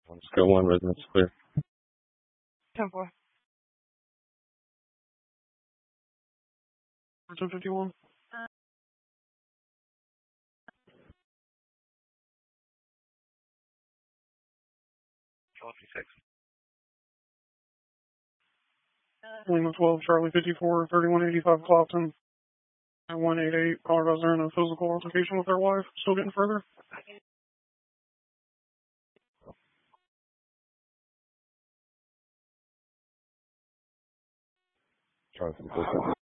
Let's go one, residence clear. 10-4. 1051. Lima 12, Charlie 54, 3185 Clopton. 188, apologize, they're in a physical altercation with their wife. Still getting further. Charlie 54.